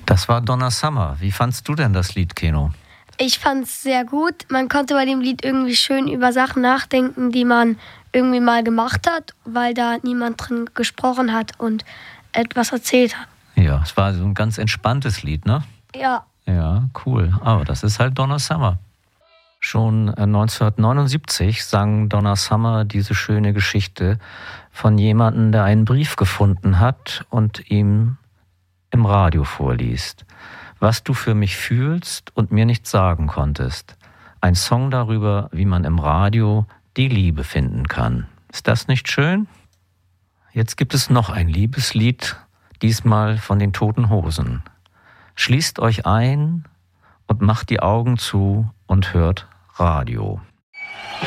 Das war Donna Summer. Wie fandst du denn das Lied, Keno? Ich fand's sehr gut. Man konnte bei dem Lied irgendwie schön über Sachen nachdenken, die man irgendwie mal gemacht hat, weil da niemand drin gesprochen hat und etwas erzählt hat. Ja, es war so ein ganz entspanntes Lied, ne? Ja. Ja, cool. Aber das ist halt Donna Summer. Schon 1979 sang Donna Summer diese schöne Geschichte von jemandem, der einen Brief gefunden hat und ihm im Radio vorliest. Was du für mich fühlst und mir nicht sagen konntest. Ein Song darüber, wie man im Radio die Liebe finden kann. Ist das nicht schön? Jetzt gibt es noch ein Liebeslied, diesmal von den Toten Hosen. Schließt euch ein und macht die Augen zu und hört Radio.